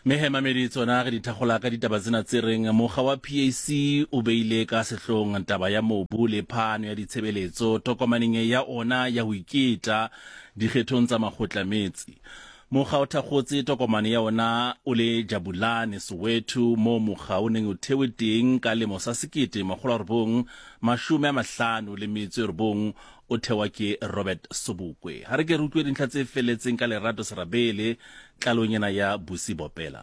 Mehema meditsona re dithagola ka ditaba tsena tse reng mokga wa PAC o beile ka sehlong taba ya mobu le phano ya ditshebeletso tokomaneng ya ona ya ho iketa dikgethong tsa makgotla metsi. Mokga o thakgotse tokomane ya ona o le Jabulani Soweto mo mokga o neng o thewe teng ka lemo sa 1959 o thewa ke Robert Sobukwe. Ha re ke re utlwe dintlha tse felletseng ka Lerato Serabele tlalonyana ya Busi Bopela.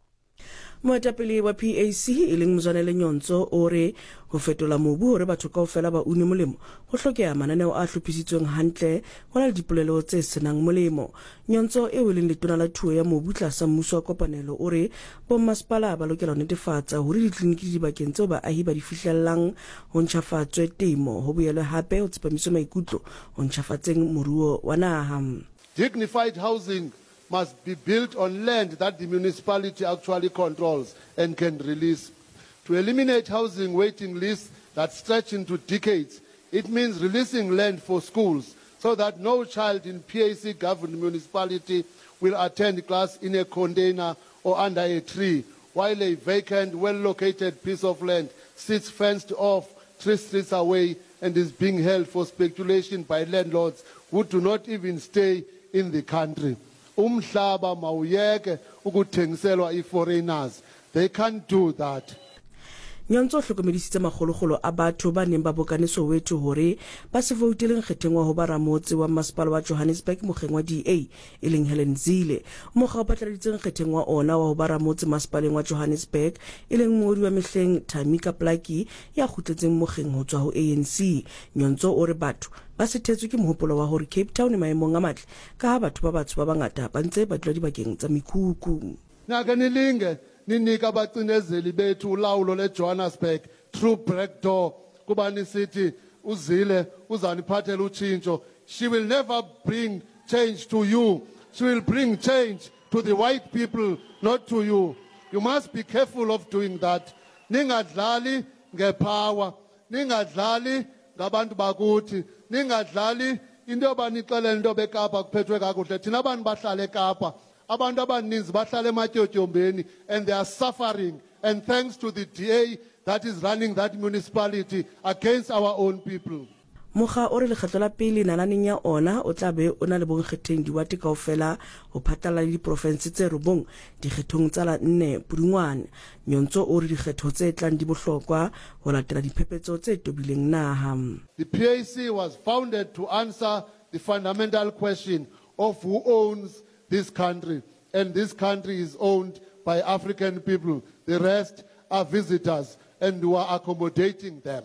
Moetapele wa PAC e leng Mzwanele Nyonso o re ho fetola mobu hore batho kaofela ba une molemo ho hlokeha mananeo a hlophisitsweng hantle ho na le dipolelo tse senang molemo. Nyonso e leng letona la thuo ya mobu tlasa mmuso wa kopanelo o re bommasepala ba lokela ho netefatsa hore ditleliniki di bakeng tseo baahi ba di fihlellang ho ntjhafatswe temo ho boele hape ho tsepamiswe maikutlo ho ntjhafatseng moruo wa naha. Dignified housing must be built on land that the municipality actually controls and can release. To eliminate housing waiting lists that stretch into decades, it means releasing land for schools so that no child in PAC-governed municipality will attend class in a container or under a tree, while a vacant, well-located piece of land sits fenced off 3 streets away and is being held for speculation by landlords who do not even stay in the country. Umhlaba mawuyeke ukuthengiselwa i-foreigners. They can't do that. Nyonso hlokomedisitse magologolo a batho ba neng ba bokane Soweto hore ba se vouteleng kgetheng wa ho ba ramotse wa masepala wa Johannesburg mokgeng wa DA e leng Helen Zille. Mokga o patladitseng kgetheng wa ona wa ho ba ramotse masepaleng wa Johannesburg e leng mongodi wa mehleng Tamika Plaki ya kgutletseng mokgeng ho tswa ho ANC. Nyonso o re batho ba sethetswe ke mohopolo wa hore Cape Town e maemong a matle ka ha batho ba batsho ba bangata ba ntse ba dula dibakeng tsa mikhukhu. Nakanilinge ninika abacinezeli bethu ulawulo leJohannesburg through back door kuba nisithi uZille uzaniphathela utshintsho. She will never bring change to you. She will bring change to the white people, not to you. You must be careful of doing that. Ningadlali ngepower, ningadlali ngabantu bakuthi, ningadlali into abanixelela into beKapa kuphethwe kakuhle. Thina abantu bahlala eKapa, abantu abaninzi bahlala ematyotyombeni, and they are suffering, and thanks to the DA that is running that municipality against our own people. Mokga o re lekgetlo la pele nananeng ya ona o tla be o na le bonkgetheng diwate kaofela ho phatala le diprovince tse robong dikgethong tsa la 4 Pudungwane. Nyonso o re dikgetho tse tlang di bohlokwa ho latela diphephetso tse tobileng naha. The PAC was founded to answer the fundamental question of who owns this country, and this country is owned by African people. The rest are visitors, and we are accommodating them.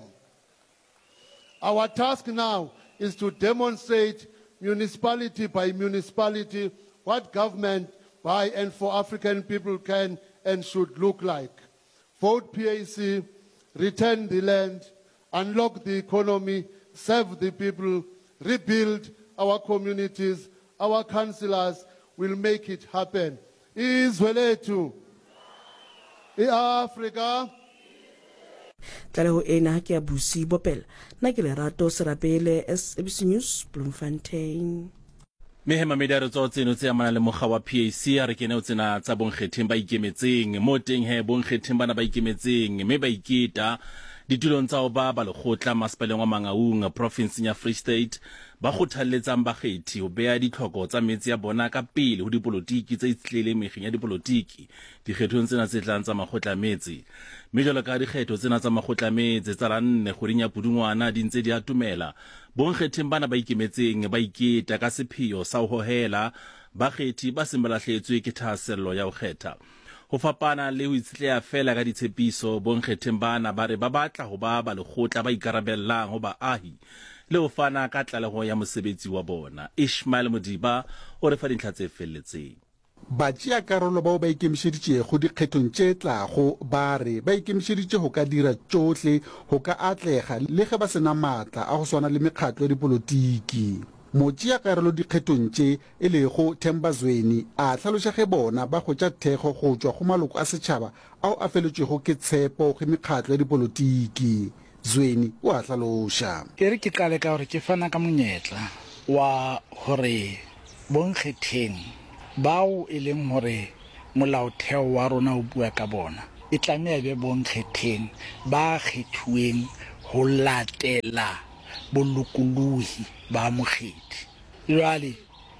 Our task now is to demonstrate municipality by municipality what government by and for African people can and should look like. Vote PAC, return the land, unlock the economy, serve the people, rebuild our communities. Our councillors will make it happen. Izwe lethu, Africa. Tlaleho ena ke ya Busi Bopela. Na ke Lerato Serabele, SABC News, Bloemfontein. Mehema medaro tsa tseno tse amana le mokga wa PAC a re kene o tsena tsa bonkgetheng ba ikemetseng mo teng he bonkgetheng bana ba ikemetseng me ba iketa ditulong tsa ho ba lekgotla masepaleng wa Mangaung province ya Free State ba kgothalletsang bakgethi ho beha ditlhoko tsa metsi ya bona ka pele ho dipolotiki tse itshlele mekgeng ya dipolotiki dikgethong tsena tse tlang tsa makgotla metsi mme jwalo ka dikgetho tsena tsa makgotla metsi tsa la 4 kgweding ya Pudungwana di ntse di atumela bonkgetheng bana ba ikemetseng ba iketa ka sepheo sa ho hohela bakgethi ba sembalahletswe ke thahasello ya ho kgetha ho fapana le ho itshetleha fela ka ditshepiso bonkgetheng bana ba re ba batla ho ba lekgotla ba ikarabellang ho baahi le ho fana ka tlaleho ya mosebetsi wa bona. Ishmael Modiba o re fa dintlha tse felletseng. Batjia karolo bao ba ikemiseditse go dikgethong tse tlago ba re ba ikemiseditse ho ka dira tsohle ho ka atlega le ge ba sena matla a go swana le mekgatlo ya dipolotiki. Motjia karolo dikgethong tse e le go Themba Zweni a tlhalosege bona ba go tja thego go tswa go maloko a setšhaba ao a feletswego ke tshepo go mekgatlo ya dipolotiki. Zweni o a tlhalosha. Ke re ke qale ka hore ke fana ka monyetla wa hore bonkgetheng bao e leng hore molaotheo wa rona o bua ka bona e tlameha be bonkgetheng ba kgethuweng ho latela bolokolohi ba mokgethi. Jwale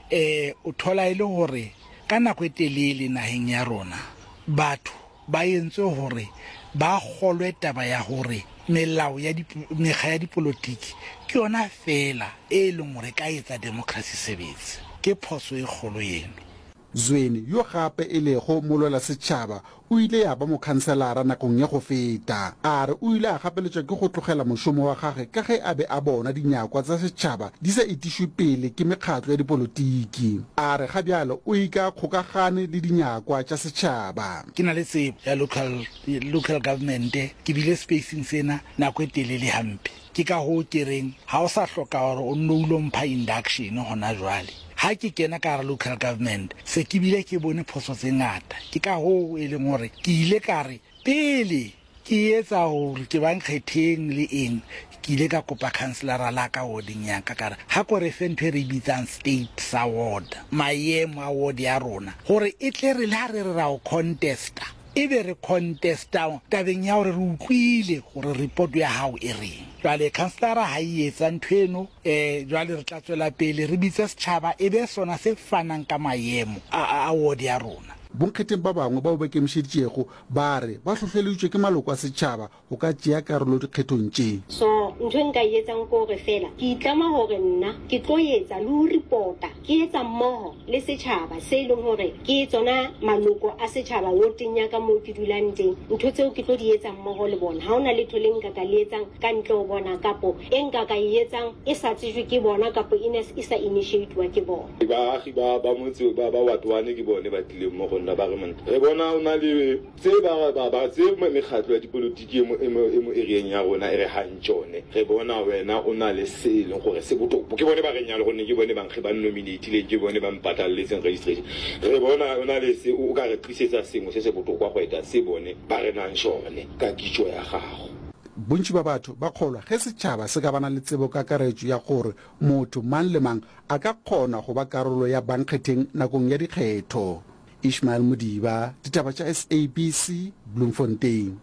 o thola ile hore ka nako e telele naheng ya rona batho ba entse hore ba kgolwe taba ya hore melao ya mekga ya dipolotiki ke yona fela e leng hore ka etsa democracy sebetse. Ke phoso e kgolo eno. Zweni yo gape e lego molola setšhaba o ile ya ba mokhanselara nakong ya go feta a re o ile a gapeletswa ke go tlogela mošomo wa gagwe ka ge a be a bona dinyakwa tsa setšhaba di sa itišwe pele ke mekgatlo ya dipolotiki. A re ga bjalo o ika kgokagane le dinyakwa tša setšhaba. Ke na le tsebo ya local government ke bile spacing sena nako e telele hampe. Ke ka ho ke reng ha o sa hloka hore o nno ulo mpha induction hona jwale. Ha ke kena ka re local government se ke bile ke bone phoso tse ngata. Ke ka ho e leng hore ke ile ka re pele ke etsa hore ke ba nkgetheng le eng ke ile ka kopa councilor la ka warding ya ka re ha ko re fentwe re bitsang state sa ward maemo a ward ya rona hore e tle re la re ra o contesta ebe re contesta tabeng ya hore re utlwile gore report ya hao e reng. Jwale councilor ha e etsa nthweno jwale re tla tswela pele re bitse setšhaba ebe sona se fanang ka maemo a ward ya rona. Bonkgetheng ba bangwe bao ba kemišeditšego ba re ba tlhotlheleditšwe ke maloko a setšhaba go ka tšea karolo dikgethong tše. So ntho nka e etsang gore fela ke itlama gore nna ke tlo etsa le ho reporta ke etsa mmoho le setšhaba se leng hore ke tsona maloko a setšhaba woteng ya ka moo ke dulang teng. Ntho tseo ke tlo di etsa mmoho le bona ha ona letho le nka ka le etsang ka ntle ho bona kapo e nka ka e etsang e sa tsejwe ke bona kapo e sa initiatwa ke bona. Baagi ba motse ba watwane ke bone ba tlile mo na ba re mont re bona ona le tse ba tse mekgatlo ya dipolotiki mo areeng ya rona e re hantjone re bona wena o na le se leng gore se botopo ke bone ba re nyalo gone ke bone ba nkge ba nominate le ke bone ba mpatalletseng registration re bona ona le se o ka re tlisetsa sengwe se se botopo go eta se bone ba re nantjone ka kitso ya gago. Bontši ba batho ba kgolwa ge setšhaba se ka bana le tsebo ka karetso ya gore motho mang le mang a ka kgona go ba karolo ya bankgetheng nakong ya dikgetho. Ishmael Mudiba, ditaba tša SABC, Bloemfontein.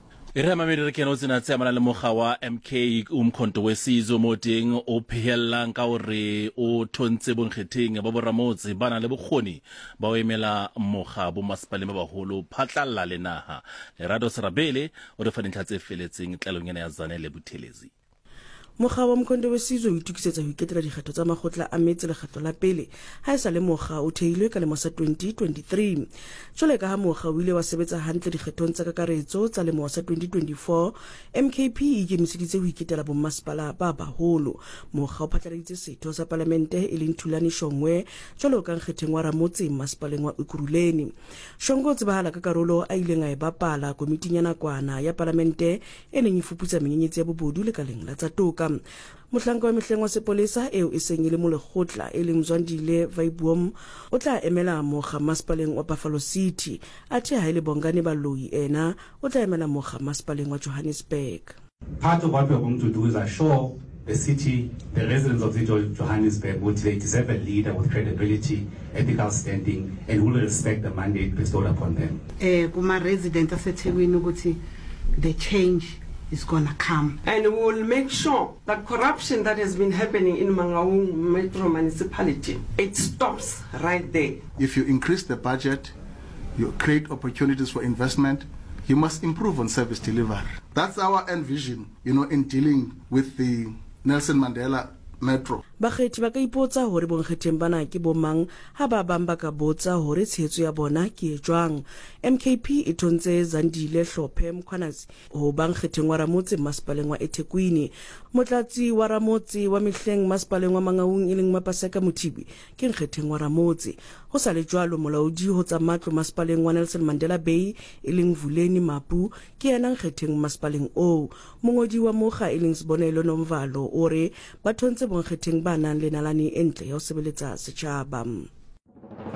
E re mamedi re kena o tsena tseamana le moga wa MK umkhonto wesizwe mo teng o phehellang ka hore o thontse bonkgetheng ba boramotse ba na le bokgoni ba o emela moga bo masepaleng ba baholo phatlalla le naha. Lerado Serabele o re fa dintlha tse feletseng tlalong ena ya Zanele Buthelezi. Moga wa Umkhonto wesizwe o itukisetsa ho iketela dikgetho tsa makgotla a metse lekgetlo la pele ha e sa le moga o theilwe ka lemo sa 2023. Jwale ka ha moga o ile wa sebetsa hantle dikgethong tsa kakaretso tsa lemo sa 2024, MKP e ikemiseditse ho iketela bommasepala ba baholo. Moga o phatlaladitse setho sa palamente e leng Thulani Shongwe jwalo ka nkgetheng wa Ramotse masepaleng wa Ekurhuleni. Shongwe o tsebahala ka karolo a ileng a e bapala komiting ya nakwana ya palamente e neng e fuputsa menyenyetsi ya bobodu le kaleng la tsa toka. Mohlanka wa mehleng wa sepolesa eo e seng ile mo lekgotla e leng Mzwandile Vaibuom o tla emela moga masepaleng wa Buffalo City athe ha ile Bongane Baloyi ena o tla emela moga masepaleng wa Johannesburg. Part of what we are going to do is assure the city, the residents of the Johannesburg would they deserve a leader with credibility, ethical standing, and who will respect the mandate bestowed upon them. Kuma resident aseThekwini ukuthi the change is going to come. And we will make sure that corruption that has been happening in Mangaung Metro Municipality, it stops right there. If you increase the budget, you create opportunities for investment, you must improve on service delivery. That's our end vision, in dealing with the Nelson Mandela Metro. Bakgethi ba ka ipotsa hore bonkgetheng bana ke bomang ha ba bang ba ka botsa hore tshehetso ya bona ke e jwang. MKP e thontse Zandile Hlophe Mkhwanazi ho bankgetheng wa Ramotse masepaleng wa eThekwini. Motlatsi wa Ramotse wa mehleng masepaleng wa Mangaung e leng Mapaseka Mothibi ke nkgetheng wa Ramotse. Ho sa le jwalo molaodi ho tsa matlo masepaleng wa Nelson Mandela Bay e leng Vuleni Mapu ke yena nkgetheng masepaleng o. Mongodi wa moga e leng Sibonelo Nomvalo ore ba thontse bonkgetheng ba nang le nalane entle ya ho sebeletsa setjhaba.